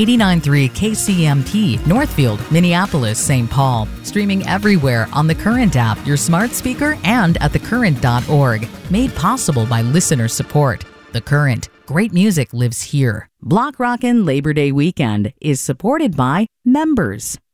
89.3 KCMP, Northfield, Minneapolis, St. Paul. Streaming everywhere on the Current app, your smart speaker, and at thecurrent.org. Made possible by listener support. The Current. Great music lives here. Block Rockin' Labor Day weekend is supported by members.